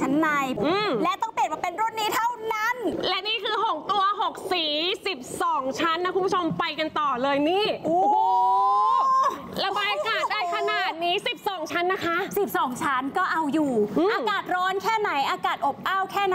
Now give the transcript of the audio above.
ชั้นในและต้องเปลี่ยนมาเป็นรุ่นนี้เท่านั้นและนี่คือ6ตัว6สี12ชั้นนะคุณผู้ชมไปกันต่อเลยนี่โอ้โหระบายอากาศได้ขนาดนี้12ชั้นนะคะ 12ชั้นก็เอาอยู่อากาศร้อนแค่ไหนอากาศอบอ้าวแค่ไหน